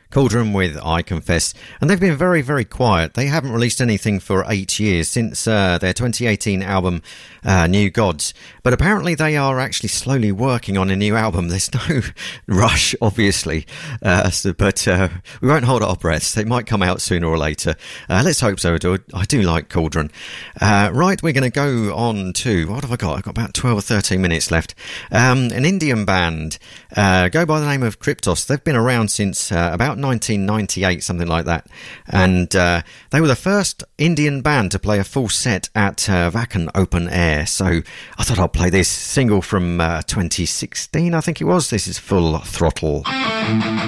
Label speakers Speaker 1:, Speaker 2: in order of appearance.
Speaker 1: Cauldron with I Confess. And they've been very, very quiet. They haven't released anything for 8 years since their 2018 album, New Gods. But apparently they are actually slowly working on a new album. There's no rush, obviously. But we won't hold our breaths. They might come out sooner or later. Let's hope so. I do like Cauldron. Right, we're going to go on to... What have I got? I've got about 12 or 13 minutes left. An Indian band go by the name of Kryptos. They've been around since about 1998, something like that. And they were the first Indian band to play a full set at Wacken Open Air. So I thought I'd play this single from 2016, I think it was. This is Full Throttle.